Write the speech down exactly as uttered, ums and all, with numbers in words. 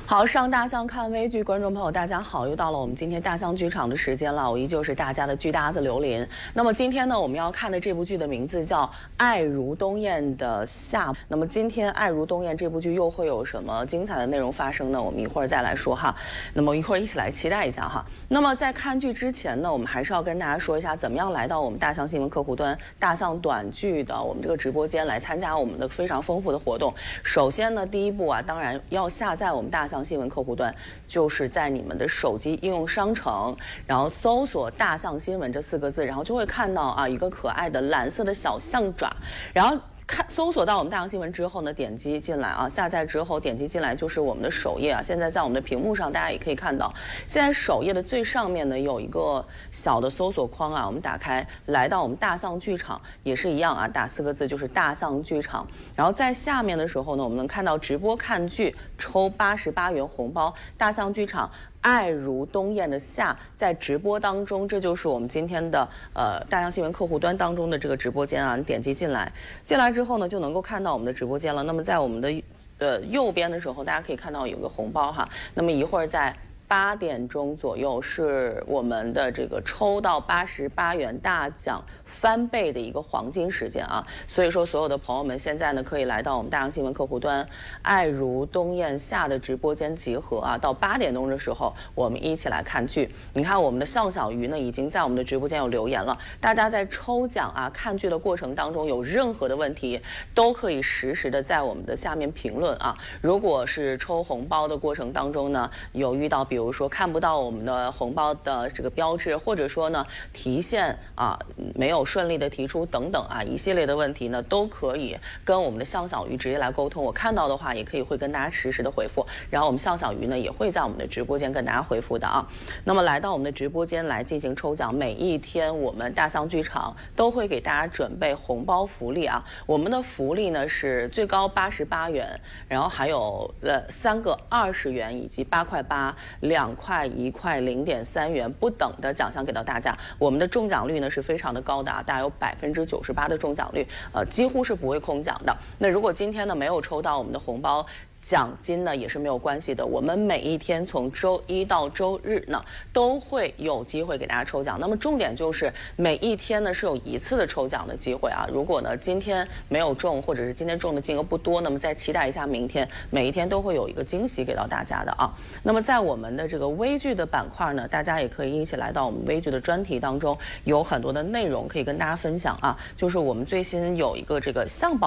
好，上大象看微剧，观众朋友大家好，又到了我们今天大象剧场的时间了，我依旧是大家的剧搭子刘琳。那么今天呢，我们要看的这部剧的名字叫《爱如冬雁的夏》。那么今天《爱如冬雁》这部剧又会有什么精彩的内容发生呢？我们一会儿再来说哈。那么一会儿一起来期待一下哈。那么在看剧之前呢，我们还是要跟大家说一下，怎么样来到我们大象新闻客户端大象短剧的我们这个直播间来参加我们的非常丰富的活动。首先呢，第一步啊，当然要下载我们大象新闻客户端。就是在你们的手机应用商城，然后搜索“大象新闻”这四个字，然后就会看到啊一个可爱的蓝色的小象爪，然后看搜索到我们大象新闻之后呢，点击进来啊，下载之后点击进来就是我们的首页啊。现在在我们的屏幕上，大家也可以看到，现在首页的最上面呢有一个小的搜索框啊，我们打开来到我们大象剧场也是一样啊，打四个字就是大象剧场。然后在下面的时候呢，我们能看到直播看剧抽八十八元红包，大象剧场。爱如冬雁的夏在直播当中，这就是我们今天的呃大象新闻客户端当中的这个直播间啊。你点击进来，进来之后呢，就能够看到我们的直播间了。那么在我们的呃右边的时候，大家可以看到有个红包哈。那么一会儿在八点钟左右是我们的这个抽到八十八元大奖翻倍的一个黄金时间啊，所以说所有的朋友们现在呢可以来到我们大象新闻客户端爱如冬雁夏的直播间集合啊，到八点钟的时候我们一起来看剧。你看我们的向小鱼呢已经在我们的直播间有留言了，大家在抽奖啊看剧的过程当中有任何的问题都可以实时的在我们的下面评论啊。如果是抽红包的过程当中呢有遇到比如说看不到我们的红包的这个标志，或者说呢提现啊没有顺利的提出等等啊一系列的问题呢，都可以跟我们的向小鱼直接来沟通。我看到的话也可以会跟大家实时的回复，然后我们向小鱼呢也会在我们的直播间跟大家回复的啊。那么来到我们的直播间来进行抽奖，每一天我们大象剧场都会给大家准备红包福利啊。我们的福利呢是最高八十八元，然后还有呃三个二十元以及八块八。两块、一块、零点三元不等的奖项给到大家，我们的中奖率呢是非常的高的啊，大概有百分之九十八的中奖率，呃，几乎是不会空奖的。那如果今天呢没有抽到我们的红包奖金呢也是没有关系的，我们每一天从周一到周日呢都会有机会给大家抽奖。那么重点就是每一天呢是有一次的抽奖的机会啊。如果呢今天没有中，或者是今天中的金额不多，那么再期待一下明天，每一天都会有一个惊喜给到大家的啊。那么在我们的这个微剧的板块呢，大家也可以一起来到我们微剧的专题当中，有很多的内容可以跟大家分享啊。就是我们最新有一个这个象宝。